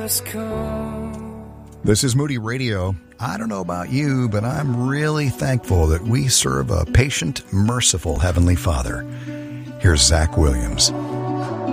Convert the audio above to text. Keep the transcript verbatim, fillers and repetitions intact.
has come. This is Moody Radio. I don't know about you, but I'm really thankful that we serve a patient, merciful Heavenly Father. Here's Zach Williams.